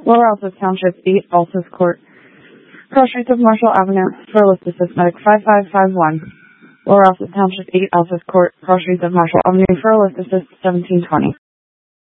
Lower Altus Township, 8 Altus Court, cross streets of Marshall Avenue, for a list assist medic 5551. Lower Altus Township, 8 Altus Court, cross streets of Marshall Avenue, for a list assist 1720.